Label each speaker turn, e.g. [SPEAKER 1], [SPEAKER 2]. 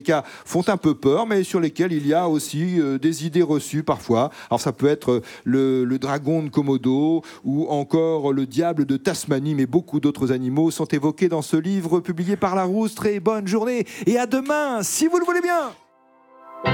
[SPEAKER 1] cas font un peu peur, mais sur lesquels il y a aussi des idées reçues parfois. Alors ça peut être le dragon de Komodo ou encore le diable de Tasmanie, mais beaucoup d'autres animaux sont évoqués dans ce livre publié par Larousse. Très bonne journée et à demain, si vous le voulez bien.